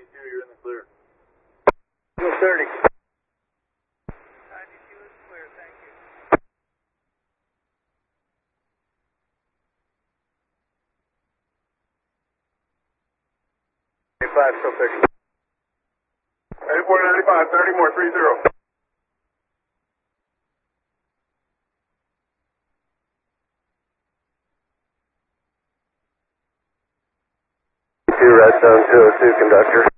you're in the clear. 30. 92 is clear, thank you. Still 30. 8495, 30 more, 30. Redstone 202, conductor.